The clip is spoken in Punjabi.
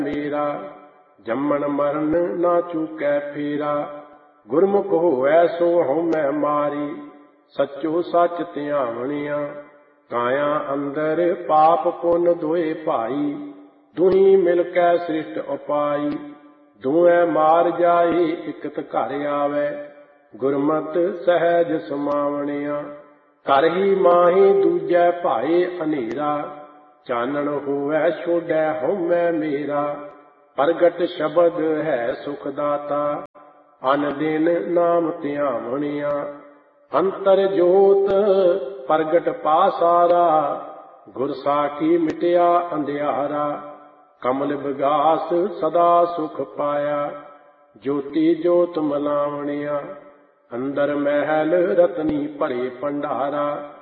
ਮੇਰਾ। ਜੰਮਣ ਮਰਨ ਨਾ ਚੂਕੈ ਫੇਰਾ, ਗੁਰਮੁਖ ਹੋਵੈ ਸੋ ਹਉਮੈ ਮਾਰੀ। ਸੱਚੋ ਸੱਚ ਧਿਆਵਣਿਆ, ਕਾਇਆ ਅੰਦਰ ਪਾਪ ਪੁੰਨ ਦੋਏ ਭਾਈ। ਦੁਹੀ ਮਿਲ ਕੈ ਸ੍ਰਿਸ਼ਟ ਉਪਾਈ, ਦੋਵੇਂ ਮਾਰ ਜਾਏ ਇਕਤ ਘਰ ਆਵੈ। ਗੁਰਮਤਿ ਸਹਿਜ ਸਮਾਵਣਿਆ, ਘਰ ਹੀ ਮਾਹੀ ਦੂਜੈ ਭਾਏ ਹਨੇਰਾ। ਚਾਨਣ ਹੋਵੈ ਛੋੜੈ ਹਉਮੈ ਮੇਰਾ, ਪ੍ਰਗਟ ਸ਼ਬਦ ਹੈ ਸੁਖ ਦਾਤਾ। ਅਨ ਦਿਨ ਨਾਮ ਧਿਆਵਣਿਆ, ਅੰਤਰ ਜੋਤ ਪ੍ਰਗਟ ਪਾਸਾਰਾ। ਗੁਰ ਸਾਖੀ ਮਿਟਿਆ ਅੰਧਿਆਰਾ, ਕਮਲ ਵਿਗਾਸ ਸਦਾ ਸੁਖ ਪਾਇਆ। ਜੋਤੀ ਜੋਤ ਮਲਾਵਣਿਆ, ਅੰਦਰ ਮਹਿਲ ਰਤਨੀ ਭਰੇ ਭੰਡਾਰਾ।